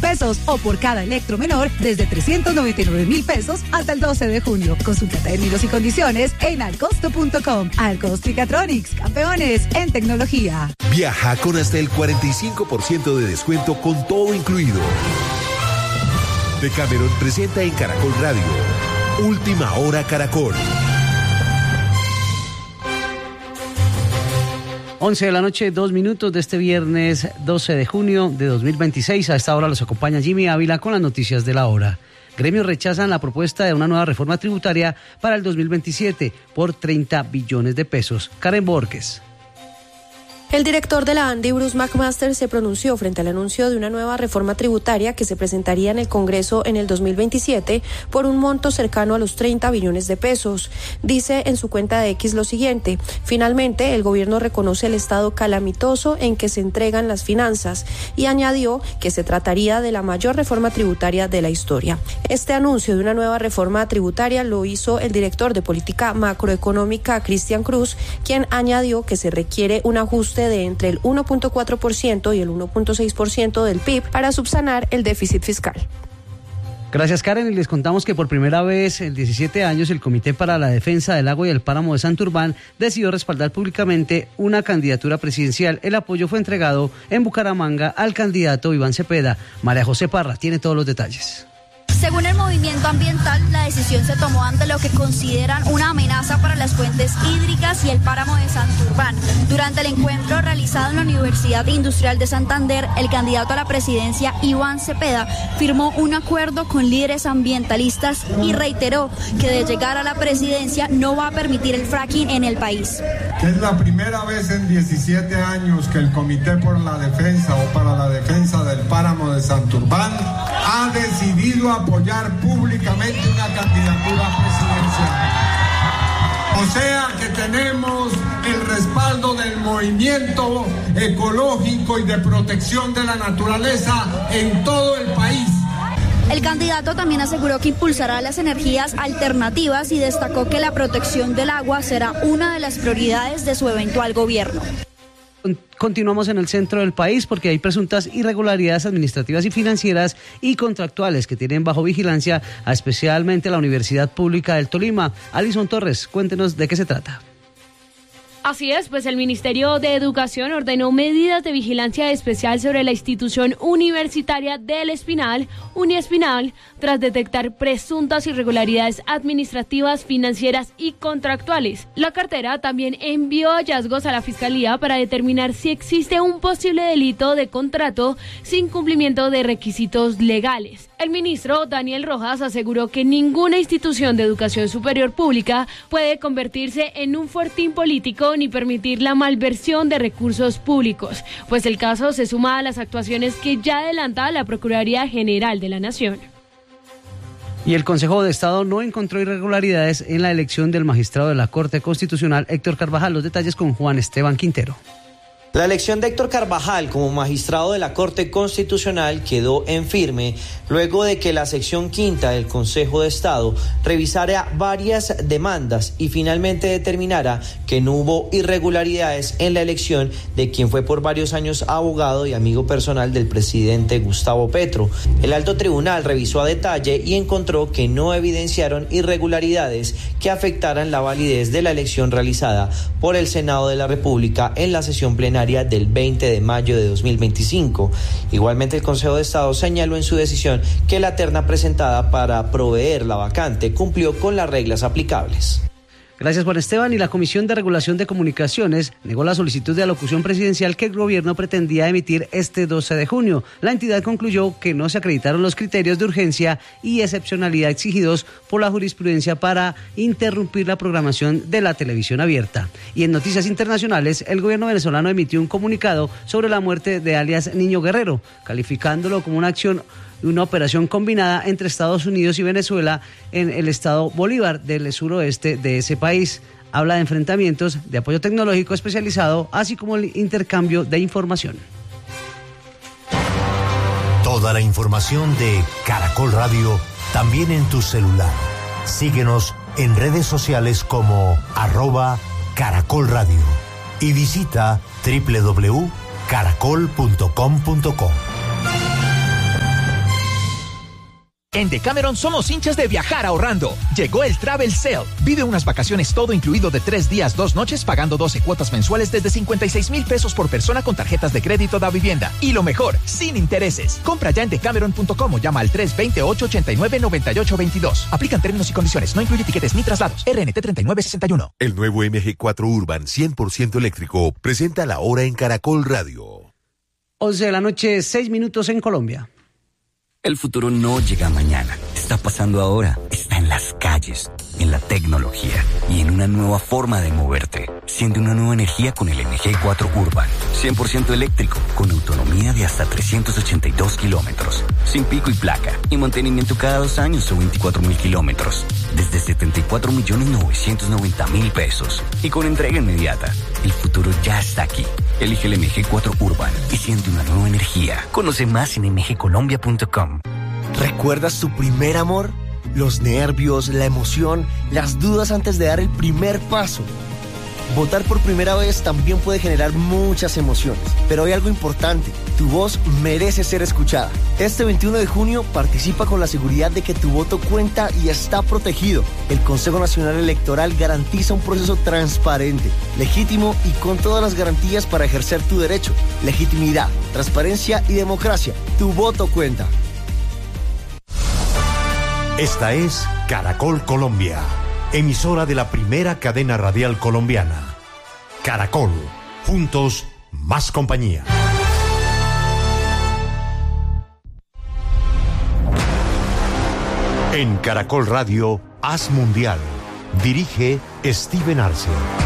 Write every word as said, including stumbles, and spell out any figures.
pesos o por cada electro menor desde trescientos noventa y nueve mil pesos hasta el doce de junio. Consulta términos y condiciones en alcosto punto com. Alcosto y Catronics, campeones en tecnología. Viaja con hasta el cuarenta y cinco por ciento de descuento con todo incluido. Decameron presenta en Caracol Radio Última Hora Caracol. once de la noche, dos minutos de este viernes doce de junio de dos mil veintiséis. A esta hora los acompaña Jimmy Ávila con las noticias de la hora. Gremios rechazan la propuesta de una nueva reforma tributaria para el dos mil veintisiete por treinta billones de pesos. Karen Borges. El director de la ANDI, Bruce McMaster, se pronunció frente al anuncio de una nueva reforma tributaria que se presentaría en el Congreso en el dos mil veintisiete por un monto cercano a los treinta billones de pesos. Dice en su cuenta de X lo siguiente: finalmente, el gobierno reconoce el estado calamitoso en que se entregan las finanzas y añadió que se trataría de la mayor reforma tributaria de la historia. Este anuncio de una nueva reforma tributaria lo hizo el director de política macroeconómica, Cristian Cruz, quien añadió que se requiere un ajuste de entre el uno punto cuatro por ciento y el uno punto seis por ciento del P I B para subsanar el déficit fiscal. Gracias, Karen, y les contamos que por primera vez en diecisiete años el Comité para la Defensa del Agua y el Páramo de Santurbán decidió respaldar públicamente una candidatura presidencial. El apoyo fue entregado en Bucaramanga al candidato Iván Cepeda. María José Parra tiene todos los detalles. Según el movimiento ambiental, la decisión se tomó ante lo que consideran una amenaza para las fuentes hídricas y el páramo de Santurbán. Durante el encuentro realizado en la Universidad Industrial de Santander, el candidato a la presidencia, Iván Cepeda, firmó un acuerdo con líderes ambientalistas y reiteró que de llegar a la presidencia no va a permitir el fracking en el país. Es la primera vez en diecisiete años que el Comité por la Defensa o para la Defensa del Páramo de Santurbán ha decidido apoyar públicamente una candidatura presidencial. O sea que tenemos el respaldo del movimiento ecológico y de protección de la naturaleza en todo el país. El candidato también aseguró que impulsará las energías alternativas y destacó que la protección del agua será una de las prioridades de su eventual gobierno. Continuamos en el centro del país porque hay presuntas irregularidades administrativas y financieras y contractuales que tienen bajo vigilancia a especialmente la Universidad Pública del Tolima. Alison Torres, cuéntenos de qué se trata. Así es, pues el Ministerio de Educación ordenó medidas de vigilancia especial sobre la institución universitaria del Espinal, Uniespinal, tras detectar presuntas irregularidades administrativas, financieras y contractuales. La cartera también envió hallazgos a la Fiscalía para determinar si existe un posible delito de contrato sin cumplimiento de requisitos legales. El ministro Daniel Rojas aseguró que ninguna institución de educación superior pública puede convertirse en un fortín político ni permitir la malversión de recursos públicos, pues el caso se suma a las actuaciones que ya adelanta la Procuraduría General de la Nación. Y el Consejo de Estado no encontró irregularidades en la elección del magistrado de la Corte Constitucional, Héctor Carvajal. Los detalles con Juan Esteban Quintero. La elección de Héctor Carvajal como magistrado de la Corte Constitucional quedó en firme luego de que la sección quinta del Consejo de Estado revisara varias demandas y finalmente determinara que no hubo irregularidades en la elección de quien fue por varios años abogado y amigo personal del presidente Gustavo Petro. El alto tribunal revisó a detalle y encontró que no evidenciaron irregularidades que afectaran la validez de la elección realizada por el Senado de la República en la sesión plenaria del veinte de mayo de dos mil veinticinco. Igualmente, el Consejo de Estado señaló en su decisión que la terna presentada para proveer la vacante cumplió con las reglas aplicables. Gracias, Juan Esteban. Y la Comisión de Regulación de Comunicaciones negó la solicitud de alocución presidencial que el gobierno pretendía emitir este doce de junio. La entidad concluyó que no se acreditaron los criterios de urgencia y excepcionalidad exigidos por la jurisprudencia para interrumpir la programación de la televisión abierta. Y en noticias internacionales, el gobierno venezolano emitió un comunicado sobre la muerte de alias Niño Guerrero, calificándolo como una acción una operación combinada entre Estados Unidos y Venezuela en el estado Bolívar del suroeste de ese país. Habla de enfrentamientos, de apoyo tecnológico especializado, así como el intercambio de información. Toda la información de Caracol Radio también en tu celular. Síguenos en redes sociales como arroba Caracol Radio y visita doble u doble u doble u punto caracol punto com punto co. En Decameron somos hinchas de viajar ahorrando. Llegó el Travel Sale. Vive unas vacaciones todo incluido de tres días, dos noches, pagando doce cuotas mensuales desde cincuenta y seis mil pesos por persona con tarjetas de crédito da vivienda. Y lo mejor, sin intereses. Compra ya en decameron punto com o llama al tres dos cero, ocho ocho nueve, nueve ocho dos dos. Aplican términos y condiciones. No incluye tiquetes ni traslados. R N T treinta y nueve sesenta y uno. El nuevo M G cuatro Urban cien por ciento eléctrico presenta la hora en Caracol Radio. once de la noche, seis minutos en Colombia. El futuro no llega mañana, está pasando ahora, está en las calles, en la tecnología y en una nueva forma de moverte. Siente una nueva energía con el M G cuatro Urban, cien por ciento eléctrico, con autonomía de hasta trescientos ochenta y dos kilómetros, sin pico y placa, y mantenimiento cada dos años o veinticuatro mil kilómetros, desde setenta y cuatro millones novecientos noventa mil pesos, y con entrega inmediata. El futuro ya está aquí. Elige el M G cuatro Urban y siente una nueva energía. Conoce más en m g colombia punto com. ¿Recuerdas tu primer amor? Los nervios, la emoción, las dudas antes de dar el primer paso. Votar por primera vez también puede generar muchas emociones, pero hay algo importante, tu voz merece ser escuchada. Este veintiuno de junio participa con la seguridad de que tu voto cuenta y está protegido. El Consejo Nacional Electoral garantiza un proceso transparente, legítimo y con todas las garantías para ejercer tu derecho. Legitimidad, transparencia y democracia. Tu voto cuenta. Esta es Caracol Colombia, emisora de la primera cadena radial colombiana. Caracol, juntos, más compañía. En Caracol Radio, Haz Mundial. Dirige Steven Arce.